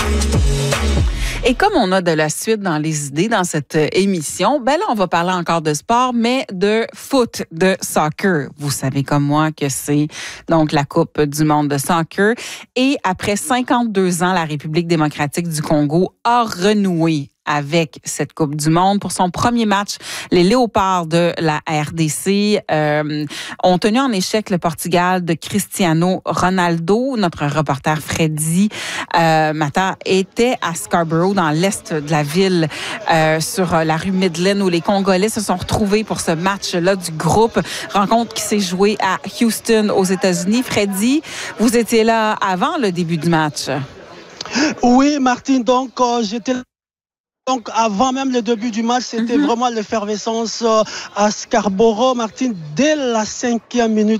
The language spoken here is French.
Et comme on a de la suite dans les idées dans cette émission, ben là, on va parler encore de sport, mais de foot, de soccer. Vous savez comme moi que c'est donc la Coupe du monde de soccer. Et après 52 ans, la République démocratique du Congo a renoué avec cette Coupe du monde. Pour son premier match, les Léopards de la RDC ont tenu en échec le Portugal de Cristiano Ronaldo. Notre reporter Freddy Mata était à Scarborough, dans l'est de la ville, sur la rue Midland, où les Congolais se sont retrouvés pour ce match-là du groupe. Rencontre qui s'est jouée à Houston, aux États-Unis. Freddy, vous étiez là avant le début du match. Oui, Martine, donc j'étais là. Donc, avant même le début du match, c'était vraiment l'effervescence à Scarborough, Martine, dès la 5e minute.